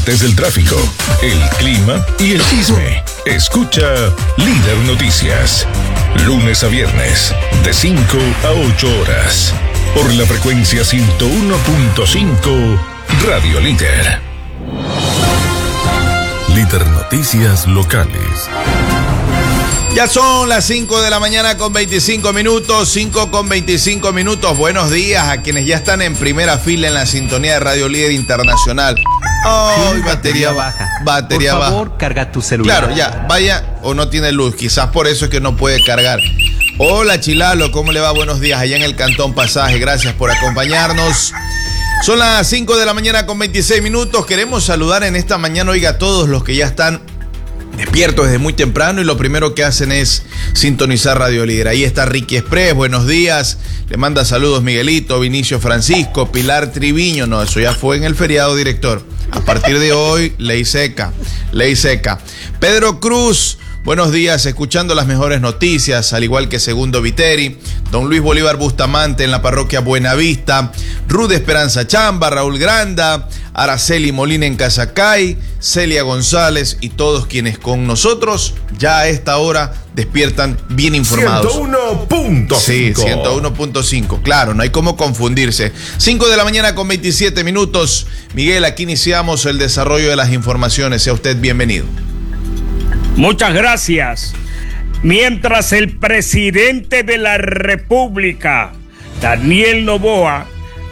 Desde el tráfico, el clima y el chisme. Escucha Líder Noticias. Lunes a viernes, de 5 a 8 horas. Por la frecuencia 101.5 Radio Líder. Líder Noticias Locales. Ya son las 5 de la mañana con 25 minutos, 5 con 25 minutos. Buenos días a quienes ya están en primera fila en la sintonía de Radio Líder Internacional. Oh, batería baja. Batería baja. Por favor, carga tu celular. Claro, ya, vaya o no tiene luz. Quizás por eso es que no puede cargar. Hola, Chilalo, ¿cómo le va? Buenos días allá en el Cantón Pasaje. Gracias por acompañarnos. Son las 5 de la mañana con 26 minutos. Queremos saludar en esta mañana, oiga, a todos los que ya están despiertos desde muy temprano y lo primero que hacen es sintonizar Radio Líder. Ahí está Ricky Express, buenos días. Le manda saludos Miguelito, Vinicio Francisco, Pilar Triviño. No, eso ya fue en el feriado, director. A partir de hoy, ley seca, ley seca. Pedro Cruz, buenos días, escuchando las mejores noticias, al igual que Segundo Viteri, don Luis Bolívar Bustamante en la parroquia Buenavista, Rude Esperanza Chamba, Raúl Granda, Araceli Molina en Casacay, Celia González y todos quienes con nosotros ya a esta hora despiertan bien informados. 101.5. Sí, 101.5. Claro, no hay cómo confundirse. 5 de la mañana con 27 minutos. Miguel, aquí iniciamos el desarrollo de las informaciones. Sea usted bienvenido. Muchas gracias. Mientras el presidente de la República, Daniel Noboa,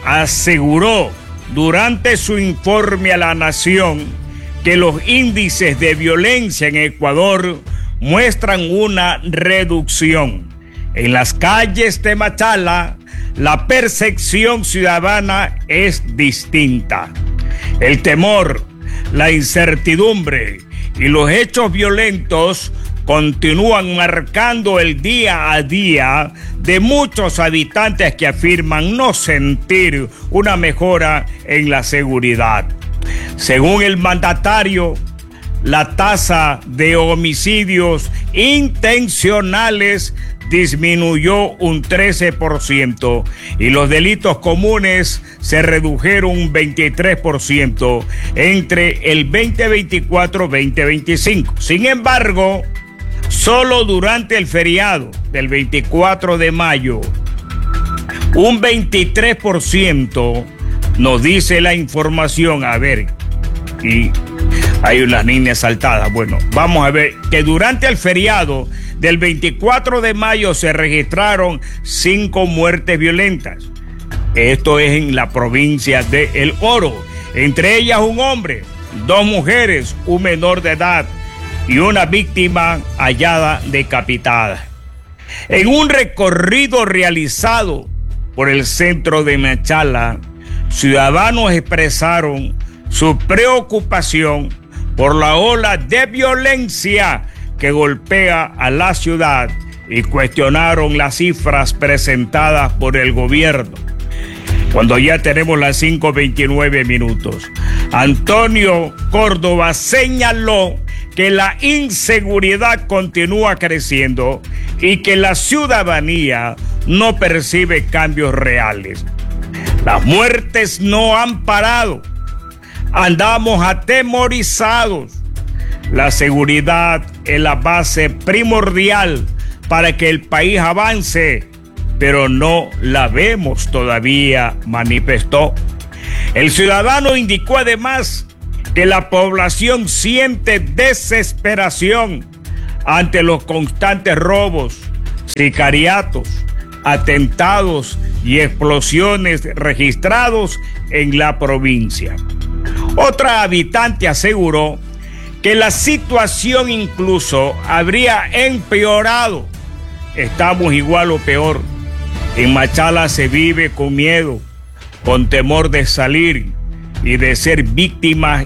aseguró durante su informe a la nación que los índices de violencia en Ecuador muestran una reducción. En las calles de Machala, la percepción ciudadana es distinta. El temor, la incertidumbre y los hechos violentos continúan marcando el día a día de muchos habitantes que afirman no sentir una mejora en la seguridad. Según el mandatario, la tasa de homicidios intencionales disminuyó un 13% y los delitos comunes se redujeron un 23% entre el 2024-2025. Sin embargo, solo durante el feriado del 24 de mayo, un 23% nos dice la información. A ver, y hay unas líneas saltadas. Bueno, vamos a ver que durante el feriado del 24 de mayo se registraron 5 muertes violentas. Esto es en la provincia de El Oro. Entre ellas un hombre, 2 mujeres, un menor de edad y una víctima hallada decapitada. En un recorrido realizado por el centro de Machala, ciudadanos expresaron su preocupación por la ola de violencia que golpea a la ciudad y cuestionaron las cifras presentadas por el gobierno. Cuando ya tenemos las 5:29 minutos, Antonio Córdoba señaló que la inseguridad continúa creciendo y que la ciudadanía no percibe cambios reales. Las muertes no han parado. Andamos atemorizados. La seguridad es la base primordial para que el país avance, pero no la vemos todavía, manifestó. El ciudadano indicó además que la población siente desesperación ante los constantes robos, sicariatos, atentados y explosiones registrados en la provincia. Otra habitante aseguró que la situación incluso habría empeorado. Estamos igual o peor. En Machala se vive con miedo, con temor de salir y de ser víctimas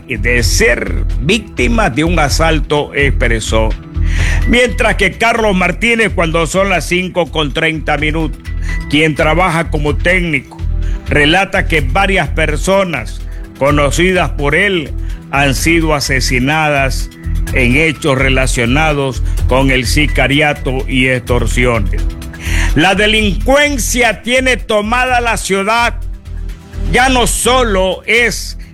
de un asalto, expresó. Mientras que Carlos Martínez, cuando son las 5:30 minutos, quien trabaja como técnico, relata que varias personas conocidas por él han sido asesinadas en hechos relacionados con el sicariato y extorsiones. La delincuencia tiene tomada la ciudad. Ya no solo es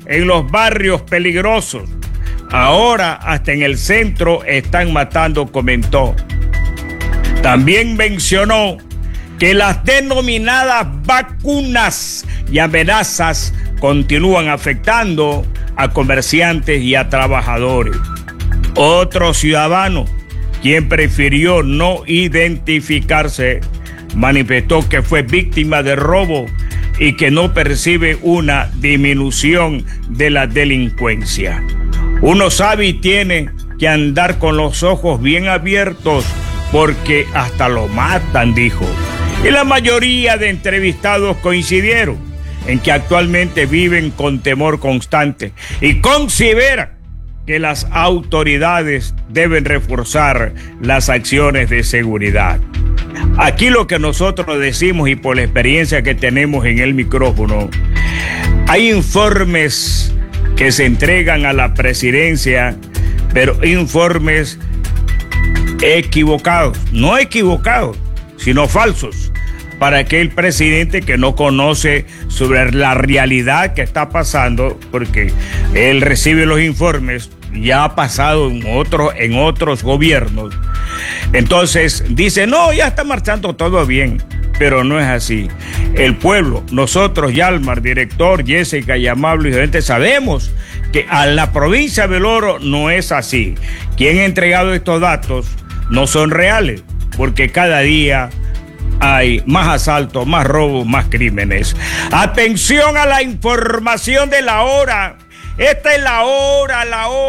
en los barrios peligrosos. Ahora hasta en el centro están matando, comentó. También mencionó que las denominadas vacunas y amenazas continúan afectando a comerciantes y a trabajadores. Otro ciudadano, quien prefirió no identificarse, manifestó que fue víctima de robo y que no percibe una disminución de la delincuencia. Uno sabe y tiene que andar con los ojos bien abiertos porque hasta lo matan, dijo. Y la mayoría de entrevistados coincidieron en que actualmente viven con temor constante y consideran que las autoridades deben reforzar las acciones de seguridad. Aquí lo que nosotros decimos, y por la experiencia que tenemos en el micrófono, hay informes que se entregan a la presidencia, pero informes equivocados, no equivocados, sino falsos, para aquel presidente que no conoce sobre la realidad que está pasando, porque él recibe los informes, ya ha pasado en otros gobiernos. Entonces dice, no, ya está marchando todo bien, pero no es así. El pueblo, nosotros, Yalmar, director, Jessica y Amable y gente, sabemos que a la provincia del Oro no es así. Quien ha entregado estos datos no son reales, porque cada día hay más asaltos, más robos, más crímenes. Atención a la información de la hora. Esta es la hora.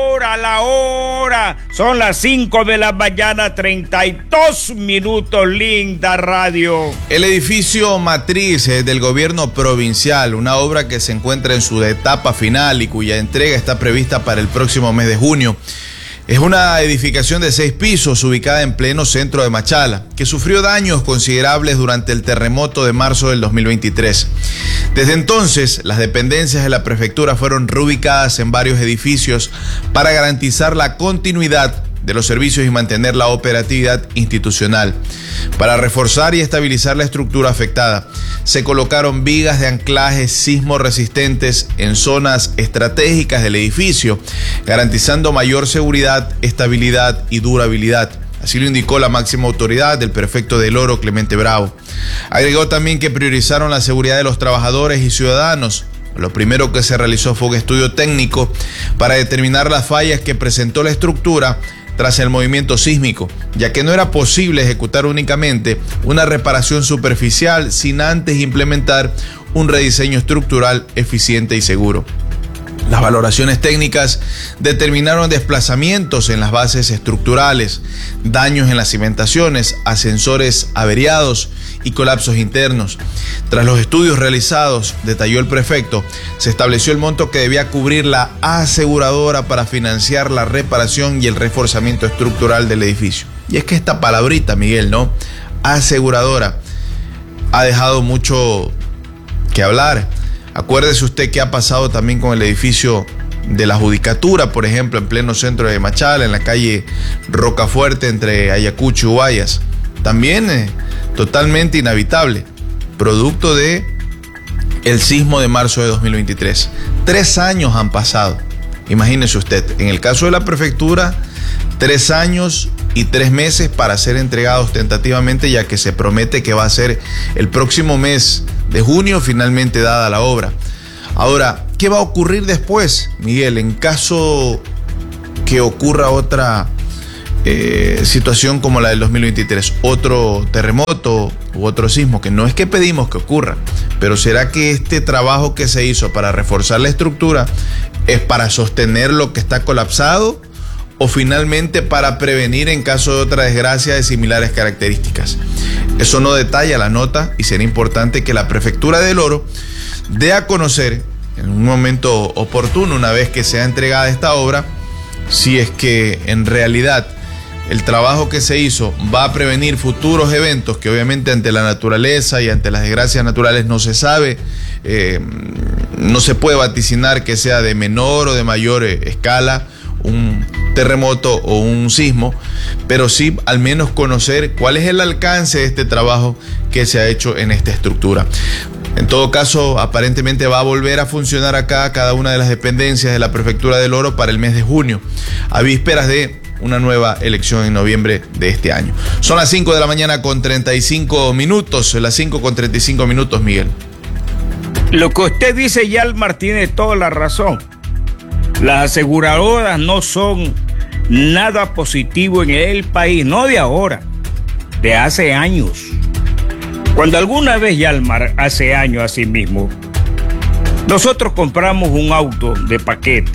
Son las 5 de la mañana, 32 minutos, linda radio. El edificio matriz del gobierno provincial, una obra que se encuentra en su etapa final y cuya entrega está prevista para el próximo mes de junio. Es una edificación de 6 pisos ubicada en pleno centro de Machala, que sufrió daños considerables durante el terremoto de marzo del 2023. Desde entonces, las dependencias de la prefectura fueron reubicadas en varios edificios para garantizar la continuidad de los servicios y mantener la operatividad institucional. Para reforzar y estabilizar la estructura afectada, se colocaron vigas de anclaje sismo resistentes en zonas estratégicas del edificio, garantizando mayor seguridad, estabilidad y durabilidad. Así lo indicó la máxima autoridad del prefecto del Oro, Clemente Bravo. Agregó también que priorizaron la seguridad de los trabajadores y ciudadanos. Lo primero que se realizó fue un estudio técnico para determinar las fallas que presentó la estructura tras el movimiento sísmico, ya que no era posible ejecutar únicamente una reparación superficial sin antes implementar un rediseño estructural eficiente y seguro. Las valoraciones técnicas determinaron desplazamientos en las bases estructurales, daños en las cimentaciones, ascensores averiados y colapsos internos. Tras los estudios realizados, detalló el prefecto, se estableció el monto que debía cubrir la aseguradora para financiar la reparación y el reforzamiento estructural del edificio. Y es que esta palabrita, Miguel, ¿no? Aseguradora, ha dejado mucho que hablar. Acuérdese usted que ha pasado también con el edificio de la Judicatura, por ejemplo, en pleno centro de Machala, en la calle Rocafuerte, entre Ayacucho y Guayas. También totalmente inhabitable, producto de el sismo de marzo de 2023. 3 años han pasado, imagínese usted. En el caso de la prefectura, 3 años y 3 meses para ser entregados tentativamente, ya que se promete que va a ser el próximo mes de junio finalmente dada la obra. Ahora, ¿qué va a ocurrir después, Miguel, en caso que ocurra otra situación como la del 2023, otro terremoto u otro sismo, que no es que pedimos que ocurra, pero será que este trabajo que se hizo para reforzar la estructura es para sostener lo que está colapsado o finalmente para prevenir en caso de otra desgracia de similares características? Eso no detalla la nota y será importante que la Prefectura del Oro dé a conocer en un momento oportuno, una vez que sea entregada esta obra, si es que en realidad el trabajo que se hizo va a prevenir futuros eventos que obviamente ante la naturaleza y ante las desgracias naturales no se sabe, no se puede vaticinar que sea de menor o de mayor escala un terremoto o un sismo, pero sí al menos conocer cuál es el alcance de este trabajo que se ha hecho en esta estructura. En todo caso, aparentemente va a volver a funcionar acá cada una de las dependencias de la Prefectura del Oro para el mes de junio, a vísperas de una nueva elección en noviembre de este año. Son las 5 de la mañana con 35 minutos, las 5 con 35 minutos, Miguel. Lo que usted dice, Yalmar, tiene toda la razón. Las aseguradoras no son nada positivo en el país, no de ahora, de hace años. Cuando alguna vez, Yalmar, hace años así mismo, nosotros compramos un auto de paquete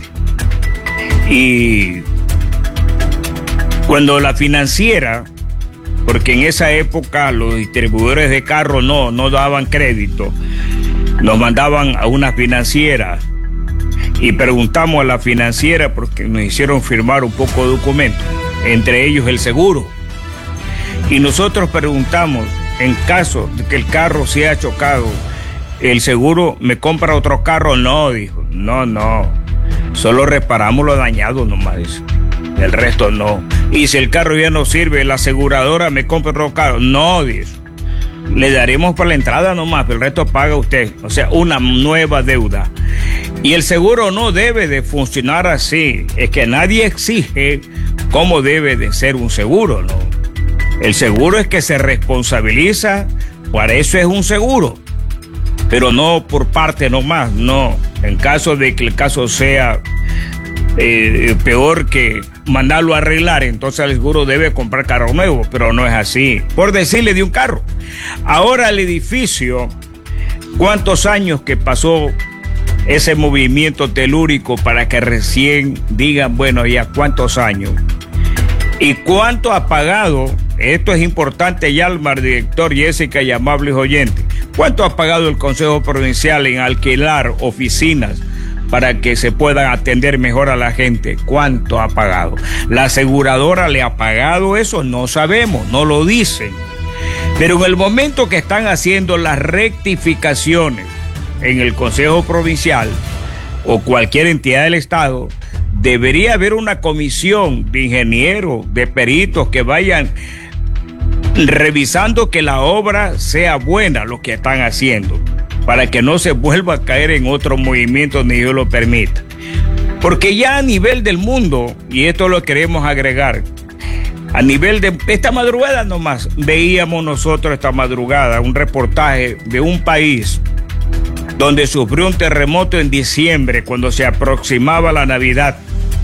y cuando la financiera, porque en esa época los distribuidores de carros no daban crédito, nos mandaban a una financiera y preguntamos a la financiera porque nos hicieron firmar un poco de documentos, entre ellos el seguro. Y nosotros preguntamos, en caso de que el carro sea chocado, ¿el seguro me compra otro carro? No, dijo, no, solo reparamos lo dañado nomás, el resto no. Y si el carro ya no sirve, la aseguradora me compra otro carro. No, dijo, le daremos por la entrada nomás, pero el resto paga usted. O sea, una nueva deuda. Y el seguro no debe de funcionar así. Es que nadie exige cómo debe de ser un seguro, ¿no? El seguro es que se responsabiliza, para eso es un seguro. Pero no por parte nomás, no. En caso de que el caso sea peor que mandarlo a arreglar, entonces el seguro debe comprar carro nuevo, pero no es así. Por decirle de un carro. Ahora el edificio, ¿cuántos años que pasó ese movimiento telúrico para que recién digan, bueno, ya cuántos años? ¿Y cuánto ha pagado? Esto es importante, Yalmar, director, Jessica y amables oyentes. ¿Cuánto ha pagado el Consejo Provincial en alquilar oficinas para que se puedan atender mejor a la gente? ¿Cuánto ha pagado? ¿La aseguradora le ha pagado eso? No sabemos, no lo dicen. Pero en el momento que están haciendo las rectificaciones en el Consejo Provincial o cualquier entidad del Estado, debería haber una comisión de ingenieros, de peritos que vayan revisando que la obra sea buena, lo que están haciendo, para que no se vuelva a caer en otro movimiento ni Dios lo permita. Porque ya a nivel del mundo, y esto lo queremos agregar, a nivel de esta madrugada nomás, veíamos nosotros esta madrugada un reportaje de un país donde sufrió un terremoto en diciembre, cuando se aproximaba la Navidad,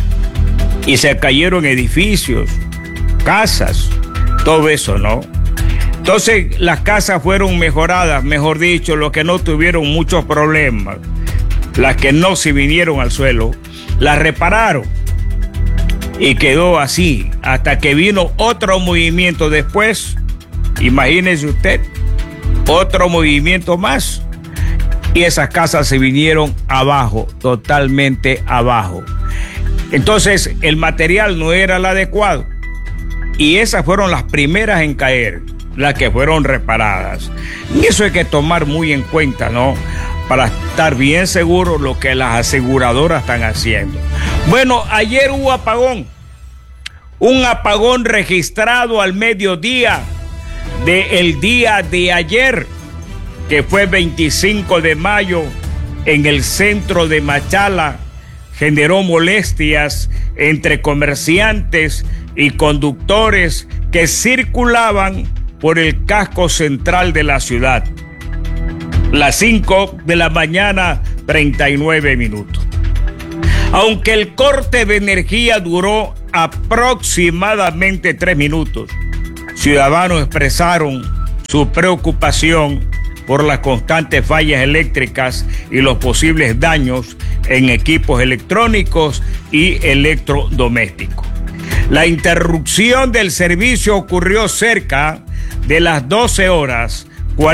y se cayeron edificios, casas, todo eso, ¿no? Entonces las casas fueron mejoradas, mejor dicho, los que no tuvieron muchos problemas, las que no se vinieron al suelo, las repararon y quedó así hasta que vino otro movimiento después. Imagínese usted, otro movimiento más y esas casas se vinieron abajo, totalmente abajo. Entonces el material no era el adecuado y esas fueron las primeras en caer, las que fueron reparadas. Y eso hay que tomar muy en cuenta, ¿no? Para estar bien seguro lo que las aseguradoras están haciendo. Bueno, ayer hubo apagón. Un apagón registrado al mediodía del día de ayer, que fue 25 de mayo, en el centro de Machala. Generó molestias entre comerciantes y conductores que circulaban por el casco central de la ciudad. Las 5 de la mañana, 39 minutos. Aunque el corte de energía duró aproximadamente 3 minutos, ciudadanos expresaron su preocupación por las constantes fallas eléctricas y los posibles daños en equipos electrónicos y electrodomésticos. La interrupción del servicio ocurrió cerca de las 12 horas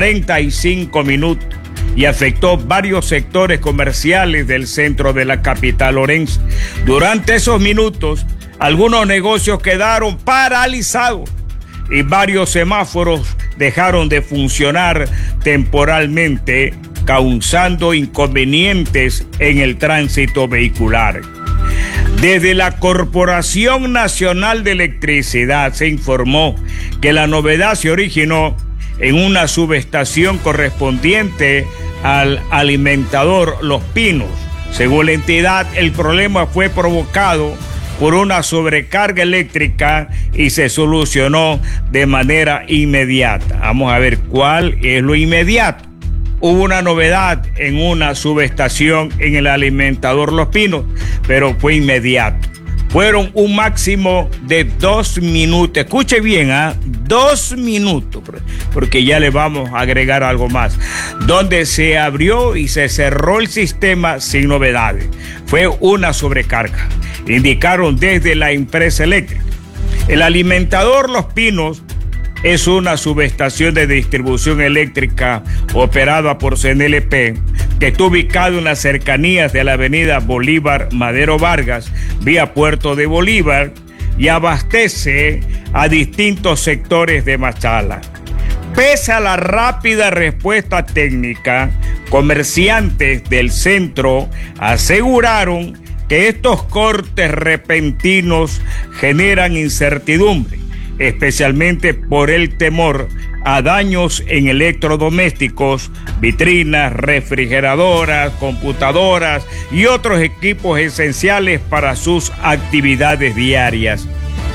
45 minutos y afectó varios sectores comerciales del centro de la capital orense. Durante esos minutos, algunos negocios quedaron paralizados y varios semáforos dejaron de funcionar temporalmente, causando inconvenientes en el tránsito vehicular. Desde la Corporación Nacional de Electricidad se informó que la novedad se originó en una subestación correspondiente al alimentador Los Pinos. Según la entidad, el problema fue provocado por una sobrecarga eléctrica y se solucionó de manera inmediata. Vamos a ver cuál es lo inmediato. Hubo una novedad en una subestación en el alimentador Los Pinos, pero fue inmediato. Fueron un máximo de 2 minutos. Escuche bien, 2 minutos, porque ya le vamos a agregar algo más. Donde se abrió y se cerró el sistema sin novedades. Fue una sobrecarga, indicaron desde la empresa eléctrica. El alimentador Los Pinos es una subestación de distribución eléctrica operada por CNLP, que está ubicado en las cercanías de la avenida Bolívar Madero Vargas, vía Puerto de Bolívar, y abastece a distintos sectores de Machala. Pese a la rápida respuesta técnica, comerciantes del centro aseguraron que estos cortes repentinos generan incertidumbre, especialmente por el temor a daños en electrodomésticos, vitrinas, refrigeradoras, computadoras y otros equipos esenciales para sus actividades diarias.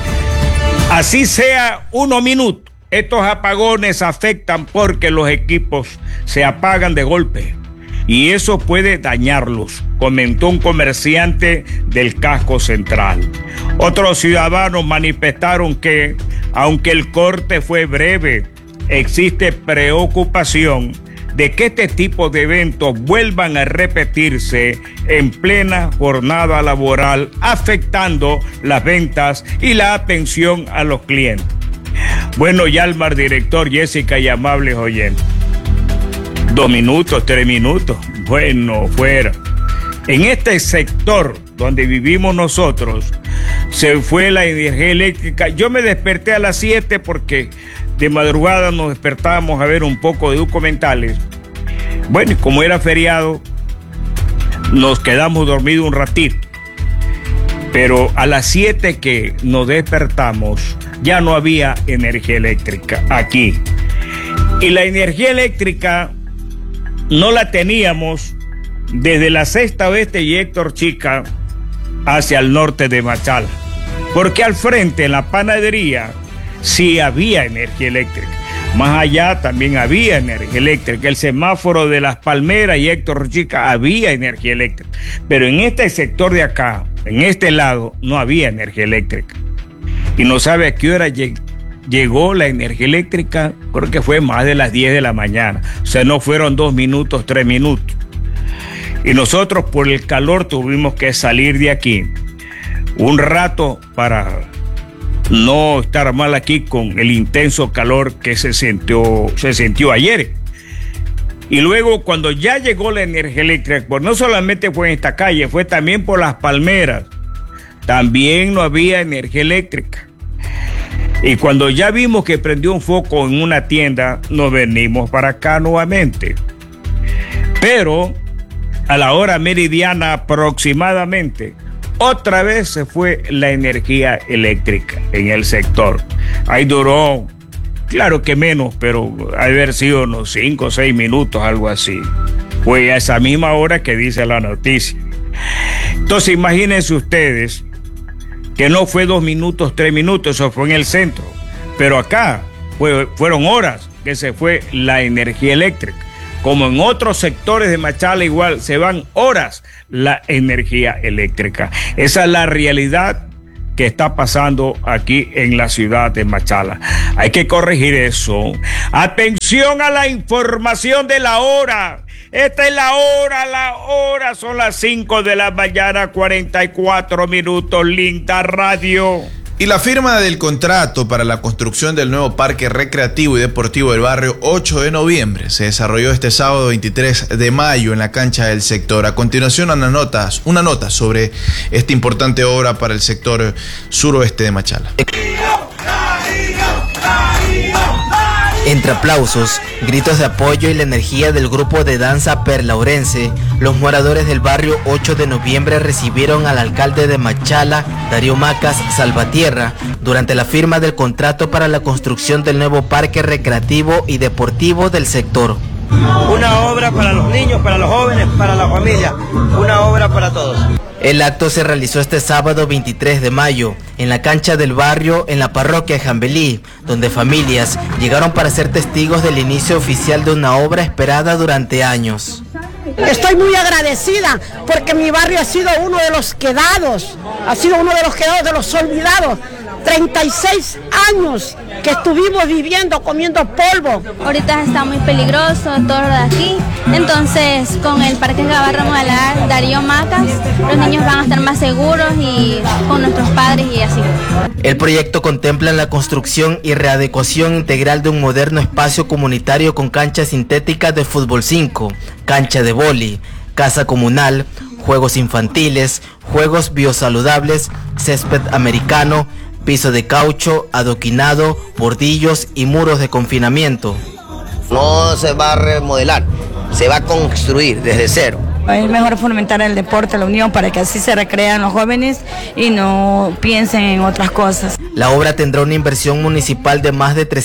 Así sea 1 minuto, estos apagones afectan porque los equipos se apagan de golpe y eso puede dañarlos, comentó un comerciante del casco central. Otros ciudadanos manifestaron que, aunque el corte fue breve, existe preocupación de que este tipo de eventos vuelvan a repetirse en plena jornada laboral, afectando las ventas y la atención a los clientes. Bueno, Yalmar, director, Jessica y amables oyentes. 2 minutos, 3 minutos. Bueno, fuera. En este sector donde vivimos nosotros, se fue la energía eléctrica. Yo me desperté a las 7 porque de madrugada nos despertábamos a ver un poco de documentales. Bueno, y como era feriado, nos quedamos dormidos un ratito. Pero a las 7 que nos despertamos, ya no había energía eléctrica aquí. Y la energía eléctrica no la teníamos desde la Sexta Oeste y Héctor Chica hacia el norte de Machala, porque al frente en la panadería sí había energía eléctrica. Más allá también había energía eléctrica. El semáforo de Las Palmeras y Héctor Chica había energía eléctrica. Pero en este sector de acá, en este lado, no había energía eléctrica. Y no sabe a qué hora llegó la energía eléctrica. Creo que fue más de las 10 de la mañana. O sea, no fueron 2 minutos, 3 minutos. Y nosotros por el calor tuvimos que salir de aquí un rato para no estar mal aquí con el intenso calor que se sintió ayer. Y luego cuando ya llegó la energía eléctrica, pues no solamente fue en esta calle, fue también por Las Palmeras. También no había energía eléctrica. Y cuando ya vimos que prendió un foco en una tienda, nos venimos para acá nuevamente. Pero a la hora meridiana aproximadamente, otra vez se fue la energía eléctrica en el sector. Ahí duró, claro que menos, pero ha de haber sido unos 5 o 6 minutos, algo así. Fue a esa misma hora que dice la noticia. Entonces imagínense ustedes que no fue 2 minutos, 3 minutos, eso fue en el centro. Pero acá fueron horas que se fue la energía eléctrica. Como en otros sectores de Machala igual se van horas la energía eléctrica. Esa es la realidad que está pasando aquí en la ciudad de Machala. Hay que corregir eso. Atención a la información de la hora. Esta es la hora, son las 5 de la mañana, 44 minutos, Linda Radio. Y la firma del contrato para la construcción del nuevo parque recreativo y deportivo del barrio 8 de noviembre se desarrolló este sábado 23 de mayo en la cancha del sector. A continuación, una nota sobre esta importante obra para el sector suroeste de Machala. Entre aplausos, gritos de apoyo y la energía del grupo de danza perlaurense, los moradores del barrio 8 de noviembre recibieron al alcalde de Machala, Darío Macas Salvatierra, durante la firma del contrato para la construcción del nuevo parque recreativo y deportivo del sector. Una obra para los niños, para los jóvenes, para la familia, una obra para todos. El acto se realizó este sábado 23 de mayo en la cancha del barrio en la parroquia Jambelí, donde familias llegaron para ser testigos del inicio oficial de una obra esperada durante años. Estoy muy agradecida porque mi barrio ha sido uno de los quedados, de los olvidados. 36 años que estuvimos viviendo, comiendo polvo. Ahorita está muy peligroso todo lo de aquí, entonces con el Parque Gavarra Modelar Darío Macas, los niños van a estar más seguros y con nuestros padres y así. El proyecto contempla la construcción y readecuación integral de un moderno espacio comunitario con cancha sintética de fútbol 5, cancha de vóley, casa comunal, juegos infantiles, juegos biosaludables, césped americano, piso de caucho, adoquinado, bordillos y muros de confinamiento. No se va a remodelar, se va a construir desde cero. Es mejor fomentar el deporte, la unión, para que así se recrean los jóvenes y no piensen en otras cosas. La obra tendrá una inversión municipal de más de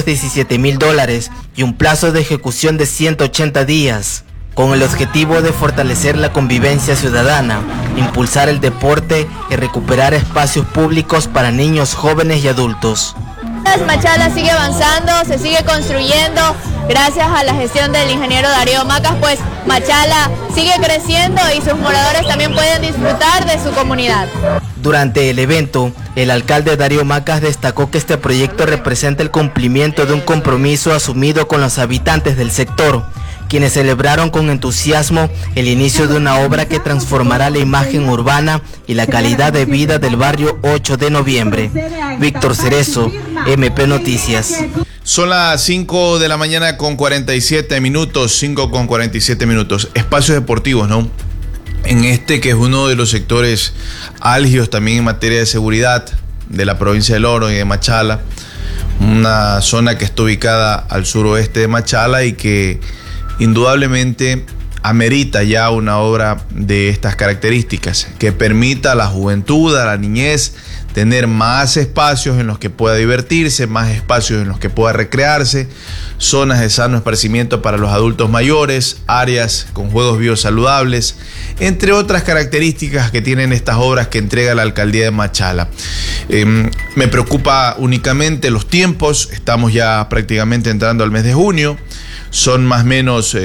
$317,000 y un plazo de ejecución de 180 días. Con el objetivo de fortalecer la convivencia ciudadana, impulsar el deporte y recuperar espacios públicos para niños, jóvenes y adultos. Machala sigue avanzando, se sigue construyendo, gracias a la gestión del ingeniero Darío Macas, pues Machala sigue creciendo y sus moradores también pueden disfrutar de su comunidad. Durante el evento, el alcalde Darío Macas destacó que este proyecto representa el cumplimiento de un compromiso asumido con los habitantes del sector, quienes celebraron con entusiasmo el inicio de una obra que transformará la imagen urbana y la calidad de vida del barrio 8 de noviembre. Víctor Cerezo, MP Noticias. Son las 5 de la mañana con 47 minutos, 5 con 47 minutos. Espacios deportivos, ¿no? En este que es uno de los sectores álgidos también en materia de seguridad de la provincia del Oro y de Machala, una zona que está ubicada al suroeste de Machala y que indudablemente amerita ya una obra de estas características, que permita a la juventud, a la niñez, tener más espacios en los que pueda divertirse, más espacios en los que pueda recrearse, zonas de sano esparcimiento para los adultos mayores, áreas con juegos biosaludables, entre otras características que tienen estas obras que entrega la alcaldía de Machala. Me preocupa únicamente los tiempos, estamos ya prácticamente entrando al mes de junio, son más o menos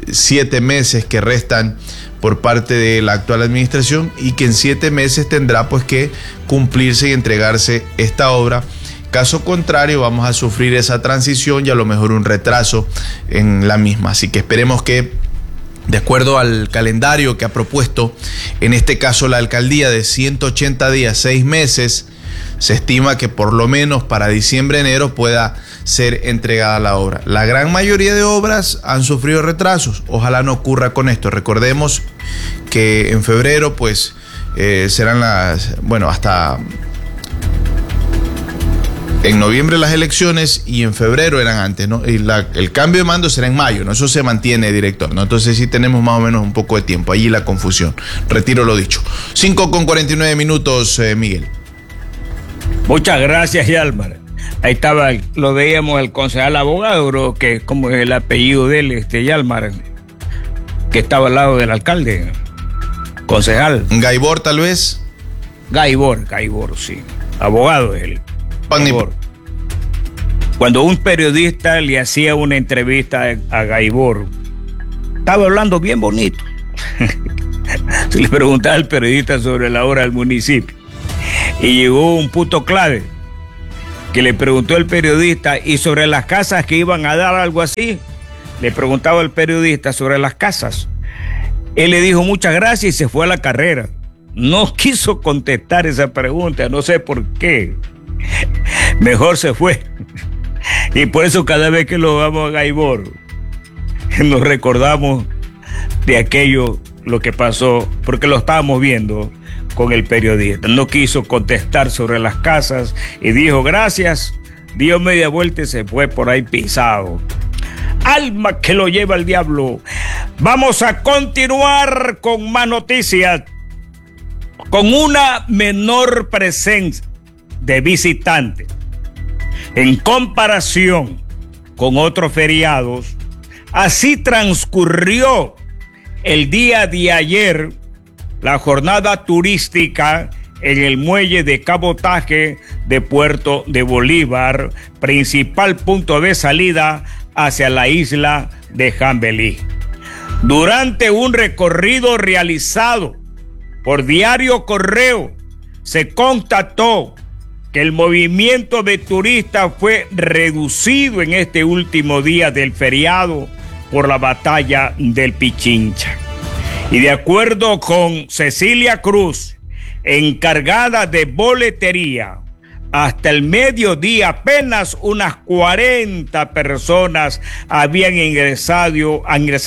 7 meses que restan por parte de la actual administración y que en 7 meses tendrá pues que cumplirse y entregarse esta obra. Caso contrario, vamos a sufrir esa transición y a lo mejor un retraso en la misma. Así que esperemos que, de acuerdo al calendario que ha propuesto, en este caso la alcaldía de 180 días, 6 meses, se estima que por lo menos para diciembre-enero pueda ser entregada la obra. La gran mayoría de obras han sufrido retrasos. Ojalá no ocurra con esto. Recordemos que en febrero pues serán hasta en noviembre las elecciones y en febrero eran antes, ¿no? Y el cambio de mando será en mayo, ¿no? Eso se mantiene, director, ¿no? Entonces sí tenemos más o menos un poco de tiempo. Allí la confusión. Retiro lo dicho. 5 con 49 minutos, Miguel. Muchas gracias, Yalmar. Ahí estaba, lo veíamos, el concejal abogado, creo que es como el apellido de él, Yalmar, que estaba al lado del alcalde. Concejal. Gaibor, tal vez. Gaibor, sí. Abogado él. Gaibor. Cuando un periodista le hacía una entrevista a Gaibor, estaba hablando bien bonito. Se le preguntaba al periodista sobre la obra del municipio. Y llegó un punto clave que le preguntó el periodista, y sobre las casas que iban a dar, algo así. Le preguntaba el periodista sobre las casas. Él le dijo muchas gracias y se fue a la carrera. No quiso contestar esa pregunta, no sé por qué. Mejor se fue. Y por eso cada vez que lo vamos a Gaibor, nos recordamos de aquello, lo que pasó, porque lo estábamos viendo con el periodista. No quiso contestar sobre las casas y dijo gracias, dio media vuelta y se fue por ahí pisado. Alma que lo lleva el diablo. Vamos a continuar con más noticias. Con una menor presencia de visitantes en comparación con otros feriados, Así transcurrió el día de ayer la jornada turística en el muelle de cabotaje de Puerto de Bolívar, principal punto de salida hacia la isla de Jambelí. Durante un recorrido realizado por Diario Correo, se constató que el movimiento de turistas fue reducido en este último día del feriado por la batalla del Pichincha. Y de acuerdo con Cecilia Cruz, encargada de boletería, hasta el mediodía apenas unas 40 personas habían ingresado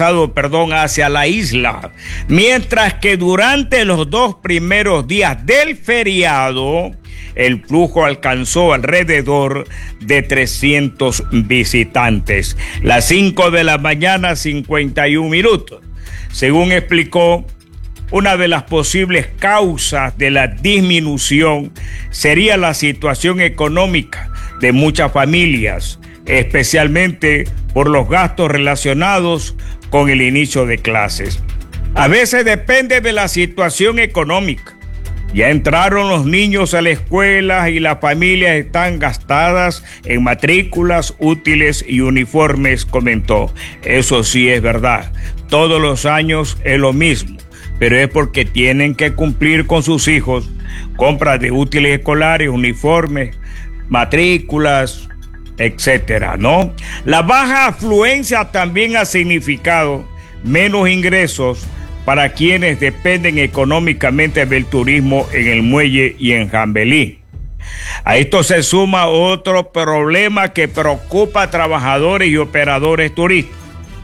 hacia la isla, mientras que durante los 2 primeros días del feriado el flujo alcanzó alrededor de 300 visitantes. Las 5 de la mañana, 51 minutos. Según explicó, una de las posibles causas de la disminución sería la situación económica de muchas familias, especialmente por los gastos relacionados con el inicio de clases. A veces depende de la situación económica. Ya entraron los niños a la escuela y las familias están gastadas en matrículas, útiles y uniformes, comentó. Eso sí es verdad. Todos los años es lo mismo, pero es porque tienen que cumplir con sus hijos compras de útiles escolares, uniformes, matrículas, etcétera, ¿no? La baja afluencia también ha significado menos ingresos para quienes dependen económicamente del turismo en el muelle y en Jambelí. A esto se suma otro problema que preocupa a trabajadores y operadores turísticos.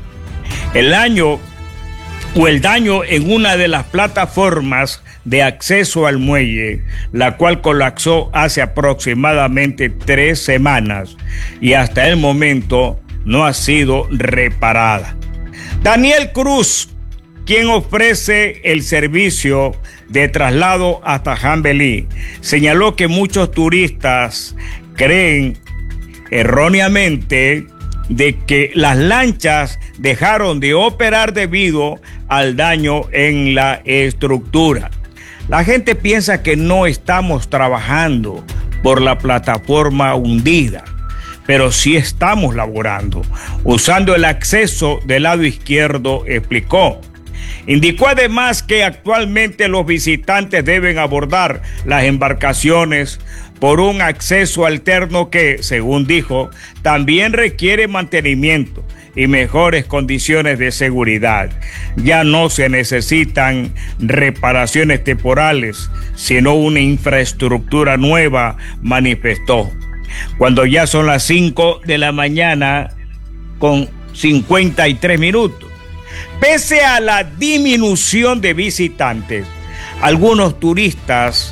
El daño en una de las plataformas de acceso al muelle, la cual colapsó hace aproximadamente 3 semanas y hasta el momento no ha sido reparada. Daniel Cruz, quien ofrece el servicio de traslado hasta Jambelí, señaló que muchos turistas creen erróneamente de que las lanchas dejaron de operar debido al daño en la estructura. La gente piensa que no estamos trabajando por la plataforma hundida, pero sí estamos laborando, usando el acceso del lado izquierdo, explicó. Indicó además que actualmente los visitantes deben abordar las embarcaciones por un acceso alterno que, según dijo, también requiere mantenimiento y mejores condiciones de seguridad. Ya no se necesitan reparaciones temporales, sino una infraestructura nueva, manifestó. Cuando ya son las 5 de la mañana con 53 minutos. Pese a la disminución de visitantes, algunos turistas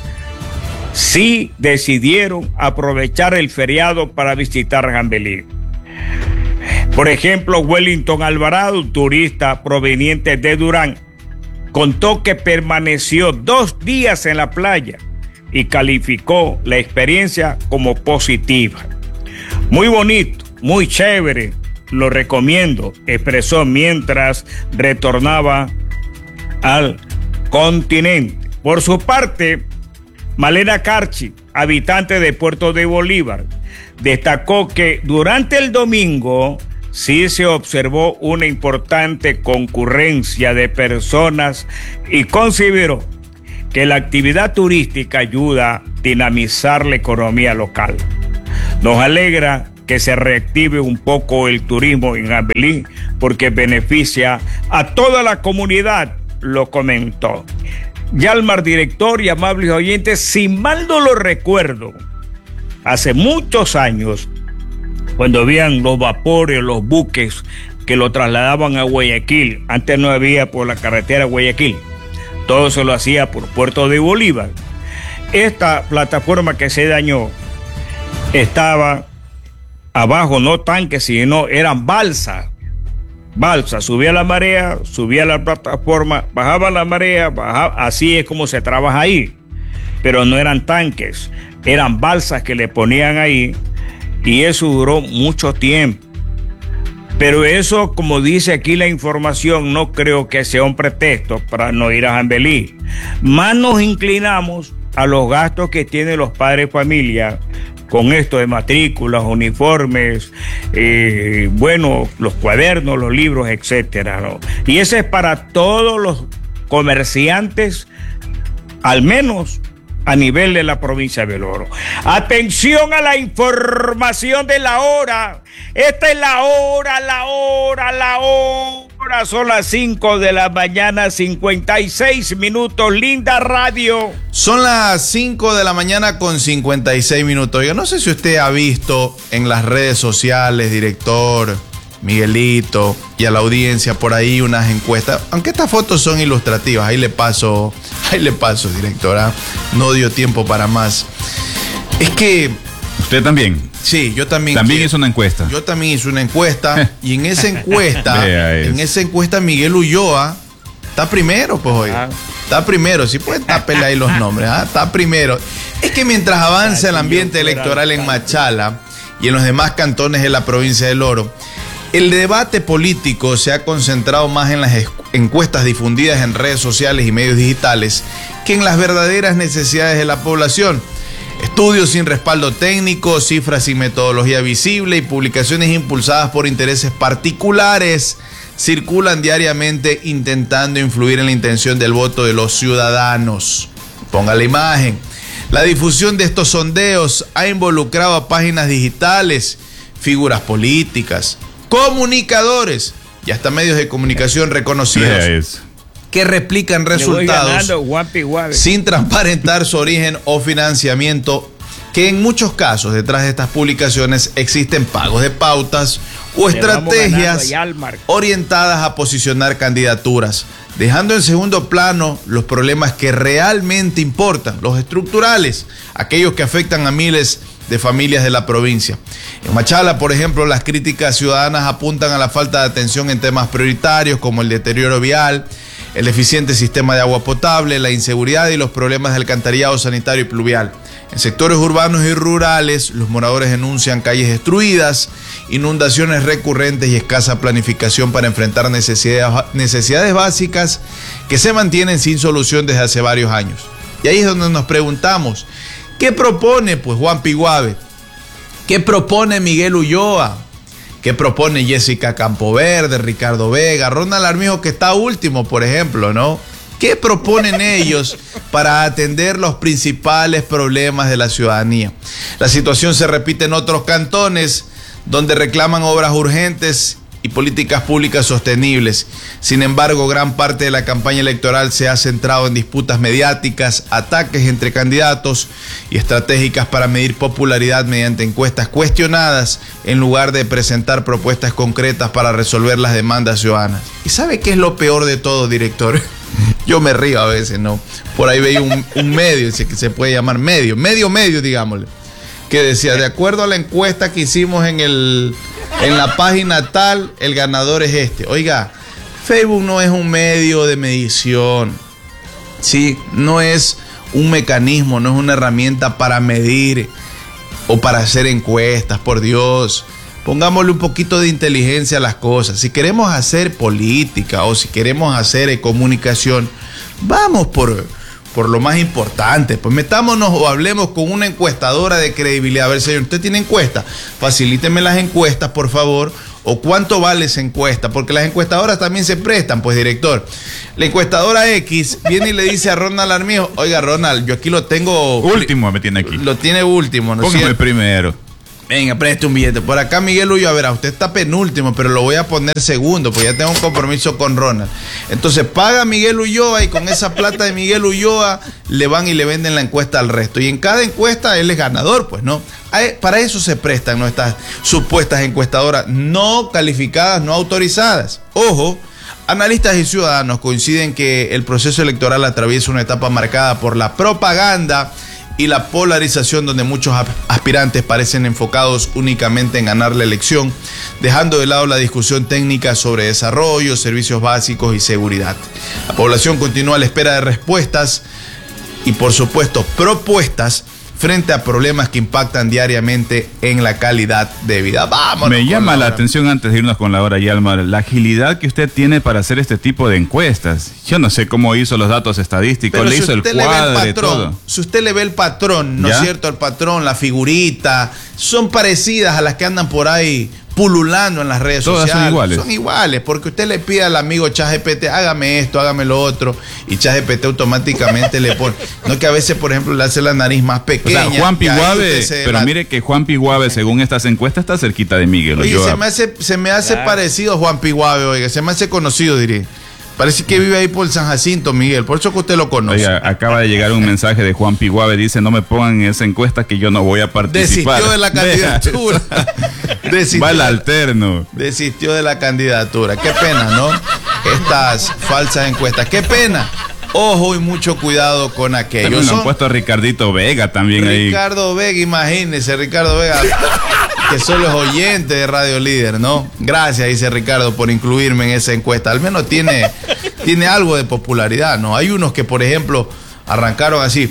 sí decidieron aprovechar el feriado para visitar Jambelí. Por ejemplo, Wellington Alvarado, turista proveniente de Durán, contó que permaneció 2 días en la playa y calificó la experiencia como positiva. Muy bonito, muy chévere, lo recomiendo, expresó mientras retornaba al continente. Por su parte, Malena Carchi, habitante de Puerto de Bolívar, destacó que durante el domingo sí se observó una importante concurrencia de personas y consideró que la actividad turística ayuda a dinamizar la economía local. Nos alegra que se reactive un poco el turismo en Jambelí porque beneficia a toda la comunidad, lo comentó. Yalmar, director y amables oyentes, si mal no lo recuerdo, hace muchos años, cuando habían los vapores, los buques que lo trasladaban a Guayaquil, antes no había por la carretera Guayaquil, todo se lo hacía por Puerto de Bolívar. Esta plataforma que se dañó estaba abajo, no tanques, sino eran balsas, subía la marea, subía la plataforma, bajaba la marea, bajaba, así es como se trabaja ahí, pero no eran tanques, eran balsas que le ponían ahí y eso duró mucho tiempo. Pero eso, como dice aquí la información, no creo que sea un pretexto para no ir a Jambelí. Más nos inclinamos a los gastos que tienen los padres de familia con esto de matrículas, uniformes, los cuadernos, los libros, etcétera, ¿no? Y ese es para todos los comerciantes, al menos a nivel de la provincia del Oro. Atención a la información de la hora. Esta es la hora. Son las 5 de la mañana, 56 minutos. Linda Radio. Son las 5 de la mañana con 56 minutos. Yo no sé si usted ha visto en las redes sociales, director, Miguelito, y a la audiencia por ahí unas encuestas, aunque estas fotos son ilustrativas. Ahí le paso, directora. No dio tiempo para más. Es que... ¿Usted también? Sí, yo también. ¿También hizo una encuesta? Yo también hice una encuesta y en esa encuesta Miguel Ulloa está primero, pues hoy. Está primero, si pueden tapenle ahí los nombres, está primero. Es que mientras avanza el ambiente electoral en Machala y en los demás cantones de la provincia del Oro, el debate político se ha concentrado más en las encuestas difundidas en redes sociales y medios digitales que en las verdaderas necesidades de la población. Estudios sin respaldo técnico, cifras sin metodología visible y publicaciones impulsadas por intereses particulares circulan diariamente intentando influir en la intención del voto de los ciudadanos. Ponga la imagen. La difusión de estos sondeos ha involucrado a páginas digitales, figuras políticas, comunicadores y hasta medios de comunicación reconocidos que replican resultados sin transparentar su origen o financiamiento, que en muchos casos detrás de estas publicaciones existen pagos de pautas o estrategias orientadas a posicionar candidaturas, dejando en segundo plano los problemas que realmente importan, los estructurales, aquellos que afectan a miles de familias de la provincia. En Machala, por ejemplo, las críticas ciudadanas apuntan a la falta de atención en temas prioritarios como el deterioro vial, el deficiente sistema de agua potable, la inseguridad y los problemas de alcantarillado sanitario y pluvial. En sectores urbanos y rurales, los moradores denuncian calles destruidas, inundaciones recurrentes y escasa planificación para enfrentar necesidades básicas que se mantienen sin solución desde hace varios años. Y ahí es donde nos preguntamos, ¿qué propone pues Juan Piguave? ¿Qué propone Miguel Ulloa? ¿Qué propone Jessica Campoverde, Ricardo Vega, Ronald Armijo, que está último, por ejemplo, ¿no? ¿Qué proponen ellos para atender los principales problemas de la ciudadanía? La situación se repite en otros cantones donde reclaman obras urgentes y políticas públicas sostenibles. Sin embargo, gran parte de la campaña electoral se ha centrado en disputas mediáticas, ataques entre candidatos y estratégicas para medir popularidad mediante encuestas cuestionadas en lugar de presentar propuestas concretas para resolver las demandas ciudadanas. ¿Y sabe qué es lo peor de todo, director? Yo me río a veces, ¿no? Por ahí veía un medio, que se puede llamar medio, digámosle, que decía, de acuerdo a la encuesta que hicimos en la página tal, el ganador es este. Oiga, Facebook no es un medio de medición, ¿sí? No es un mecanismo, no es una herramienta para medir o para hacer encuestas, por Dios. Pongámosle un poquito de inteligencia a las cosas. Si queremos hacer política o si queremos hacer comunicación, vamos por lo más importante. Pues metámonos o hablemos con una encuestadora de credibilidad. A ver, señor, ¿usted tiene encuesta? Facilíteme las encuestas, por favor. ¿O cuánto vale esa encuesta? Porque las encuestadoras también se prestan, pues, director. La encuestadora X viene y le dice a Ronald Armijo, oiga, Ronald, yo aquí lo tengo... Último me tiene aquí. Lo tiene último, ¿no? Póngame el primero. Venga, preste un billete. Por acá Miguel Ulloa, verá, usted está penúltimo, pero lo voy a poner segundo, porque ya tengo un compromiso con Ronald. Entonces paga Miguel Ulloa y con esa plata de Miguel Ulloa le van y le venden la encuesta al resto. Y en cada encuesta él es ganador, pues, ¿no? Para eso se prestan nuestras supuestas encuestadoras no calificadas, no autorizadas. Ojo, analistas y ciudadanos coinciden que el proceso electoral atraviesa una etapa marcada por la propaganda y la polarización, donde muchos aspirantes parecen enfocados únicamente en ganar la elección, dejando de lado la discusión técnica sobre desarrollo, servicios básicos y seguridad. La población continúa a la espera de respuestas y, por supuesto, propuestas frente a problemas que impactan diariamente en la calidad de vida. Vámonos. Me llama la atención, antes de irnos con la hora, Yalmar, la agilidad que usted tiene para hacer este tipo de encuestas. Yo no sé cómo hizo los datos estadísticos, pero le si hizo el cuadro y todo. Si usted le ve el patrón, ¿no es cierto? El patrón, la figurita, son parecidas a las que andan por ahí pululando en las redes sociales. Son iguales. Son iguales, porque usted le pide al amigo ChatGPT, hágame esto, hágame lo otro, y ChatGPT automáticamente le pone. No, que a veces, por ejemplo, le hace la nariz más pequeña. O sea, Juan Piguave, pero mire que Juan Piguave, según estas encuestas, está cerquita de Miguel. Oye, se me hace parecido a Juan Piguave, oiga, se me hace conocido, diré. Parece que vive ahí por San Jacinto, Miguel, por eso que usted lo conoce. Oiga, acaba de llegar un mensaje de Juan Piguave, dice, no me pongan en esa encuesta que yo no voy a participar. Desistió de la candidatura. Va al alterno. Desistió de la candidatura. Qué pena, ¿no? Estas falsas encuestas. Qué pena. Ojo y mucho cuidado con aquello. También han puesto a Ricardito Vega también ahí. Ricardo Vega, imagínese, Ricardo Vega, que solo es oyente de Radio Líder, ¿no? Gracias, dice Ricardo, por incluirme en esa encuesta. Al menos tiene algo de popularidad, ¿no? Hay unos que, por ejemplo, arrancaron así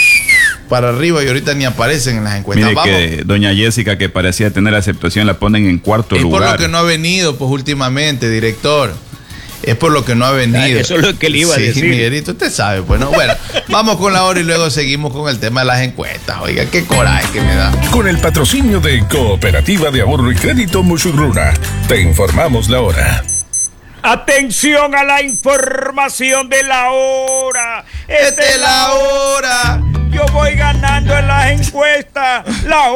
para arriba y ahorita ni aparecen en las encuestas. Mire que doña Jessica, que parecía tener aceptación, la ponen en cuarto lugar. Es por lo que no ha venido, pues, últimamente, director. Es por lo que no ha venido. Eso es lo que le iba a decir. Miguelito, usted sabe, pues, ¿no? Bueno, vamos con la hora y luego seguimos con el tema de las encuestas. Oiga, qué coraje que me da. Con el patrocinio de Cooperativa de Ahorro y Crédito Musurruna, te informamos la hora. Atención a la información de la hora. Esta es la hora. Yo voy ganando en las encuestas. La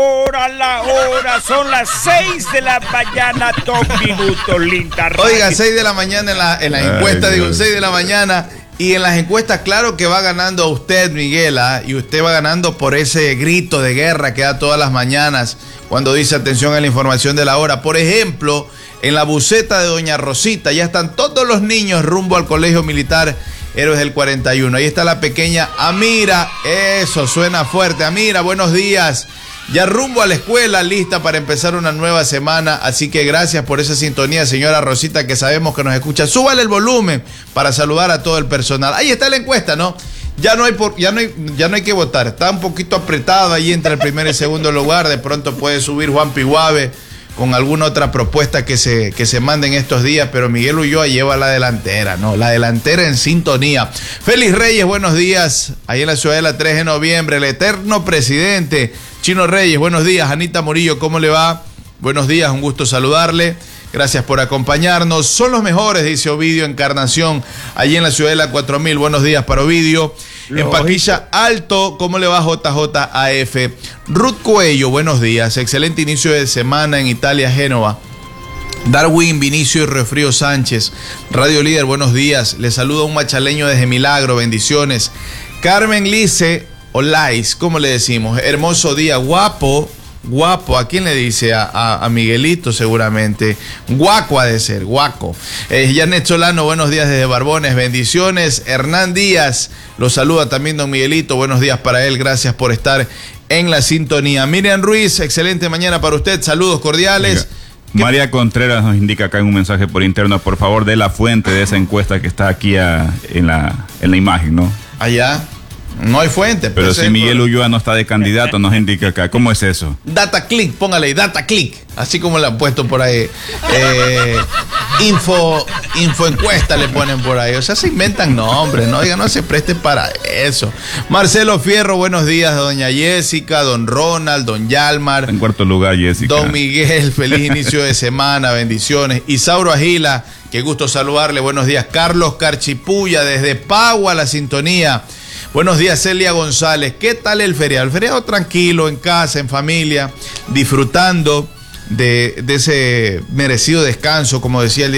hora. Son las 6 de la mañana, 2 minutos, linda. Oiga, 6 de la mañana en las encuestas, digo, 6 de la mañana. Y en las encuestas, claro que va ganando usted, Miguel, y usted va ganando por ese grito de guerra que da todas las mañanas cuando dice atención a la información de la hora. Por ejemplo, en la buceta de Doña Rosita ya están todos los niños rumbo al Colegio Militar Héroes del 41. Ahí está la pequeña Amira. Eso suena fuerte. Amira, buenos días. Ya rumbo a la escuela, lista para empezar una nueva semana. Así que gracias por esa sintonía, señora Rosita, que sabemos que nos escucha. Súbale el volumen para saludar a todo el personal. Ahí está la encuesta, ¿no? Ya no hay que votar. Está un poquito apretado ahí entre el primer y el segundo lugar. De pronto puede subir Juan Piguave con alguna otra propuesta que se mande en estos días, pero Miguel Ulloa lleva la delantera, ¿no? La delantera en sintonía. Félix Reyes, buenos días. Ahí en la Ciudadela 3 de noviembre, el eterno presidente Chino Reyes, buenos días. Anita Murillo, ¿cómo le va? Buenos días, un gusto saludarle. Gracias por acompañarnos. Son los mejores, dice Ovidio Encarnación, allí en la Ciudadela 4000. Buenos días para Ovidio. En Paquilla Alto, ¿cómo le va JJAF? Ruth Cuello, buenos días. Excelente inicio de semana en Italia, Génova. Darwin Vinicio y Refrío Sánchez, Radio Líder, buenos días. Le saluda un machaleño desde Milagro, bendiciones. Carmen Lice Olais, ¿cómo le decimos? Hermoso día, guapo. ¿A quién le dice? A Miguelito seguramente. Guaco ha de ser, guaco. Janet Solano, buenos días desde Barbones, bendiciones. Hernán Díaz, lo saluda también don Miguelito, buenos días para él, gracias por estar en la sintonía. Miriam Ruiz, excelente mañana para usted, saludos cordiales. María Contreras nos indica acá en un mensaje por interno, por favor, de la fuente de esa encuesta que está aquí en la imagen, ¿no? Allá. No hay fuente. Pero si Miguel Ulloa no está de candidato, nos indica acá. ¿Cómo es eso? Data Click, póngale ahí, Data Click. Así como le han puesto por ahí. Info encuesta le ponen por ahí. O sea, se inventan nombres, ¿no? Oiga, no se preste para eso. Marcelo Fierro, buenos días, doña Jessica, don Ronald, don Yalmar. En cuarto lugar, Jessica. Don Miguel, feliz inicio de semana, bendiciones. Isauro Agila, qué gusto saludarle, buenos días. Carlos Carchipuya, desde Pagua, la sintonía. Buenos días, Celia González. ¿Qué tal el feriado? El feriado tranquilo, en casa, en familia, disfrutando de ese merecido descanso, como decía el